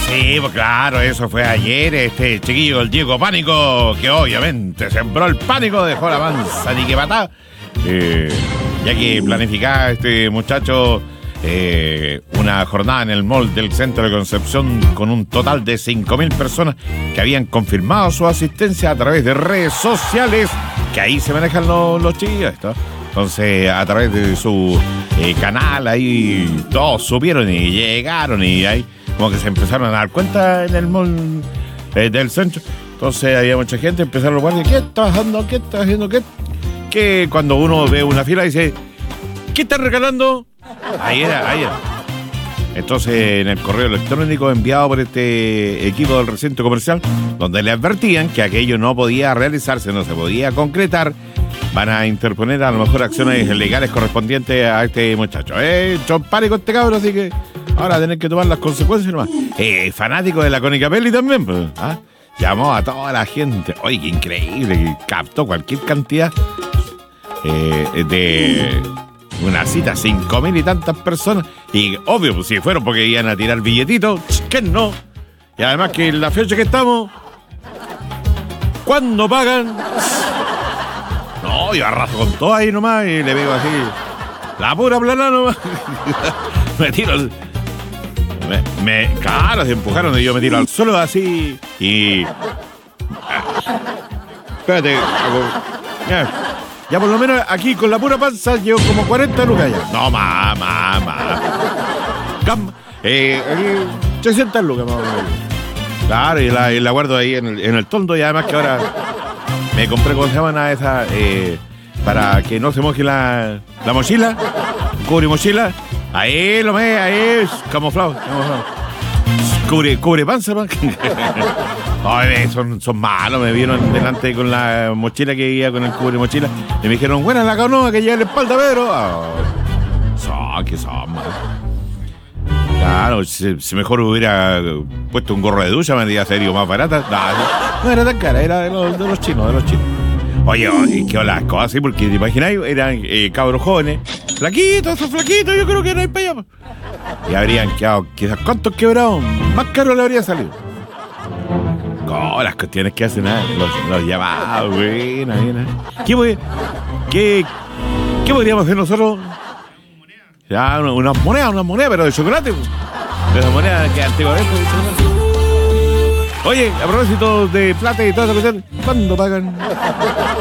Sí, pues claro, eso fue ayer. Este chiquillo, el Diego Pánico, que obviamente sembró el pánico, dejó la mansa ni que patá. Ya que planificaba este muchacho una jornada en el mall del centro de Concepción con un total de 5.000 personas que habían confirmado su asistencia a través de redes sociales, que ahí se manejan los chiquillos, ¿no? Entonces, a través de su canal, ahí todos subieron y llegaron y ahí como que se empezaron a dar cuenta en el mall del centro. Entonces había mucha gente, empezaron los guardias, ¿qué estás haciendo? ¿Qué estás haciendo? ¿Qué? Que cuando uno ve una fila dice, ¿qué estás regalando? Ahí era. Entonces, en el correo electrónico enviado por este equipo del recinto comercial, donde le advertían que aquello no podía realizarse, no se podía concretar, van a interponer a lo mejor acciones legales correspondientes a este muchacho. Son pánico este cabrón, así que ahora tienen que tomar las consecuencias nomás. Fanático de la Cónica Peli también, pues, ¿ah? Llamó a toda la gente. Oye, qué increíble, que captó cualquier cantidad de una cita, 5.000 y tantas personas. Y obvio, pues si fueron porque iban a tirar billetitos, que no. Y además que en la fecha que estamos, ¿cuándo pagan? No, yo arraso con todo ahí nomás y le pego así, la pura plana nomás. Me tiro claro, se empujaron y yo me tiro al suelo así y... Espérate, ya por lo menos aquí con la pura panza llevo como 40 lucas ya. No, más. 300 lucas más o menos. Claro, y la guardo ahí en el tondo, y además que ahora me compré, ¿cómo se llaman a esa? Para que no se moje la mochila, cubre mochila. Ahí camuflado. Cubre panza, man. Ay, son malos, me vieron delante con la mochila que iba con el cubre mochila y me dijeron, buena la canoa que lleva en la espalda, Pedro. Son malos. Claro, si mejor hubiera puesto un gorro de ducha, me diría serio más barata. No era tan cara, era de los chinos, Oye, qué las cosas así, porque te imagináis, eran cabros jóvenes, flaquitos, yo creo que no hay para allá. Y habrían quedado, quizás, ¿cuántos quebrados? Más caro le habría salido. Las cuestiones que hacen, los llamados, buena. ¿Qué podríamos hacer nosotros? Ya, unas monedas, pero de chocolate. De las monedas que antiguamente de chocolate. Oye, a propósito de plata y toda esa cuestión, ¿cuándo pagan?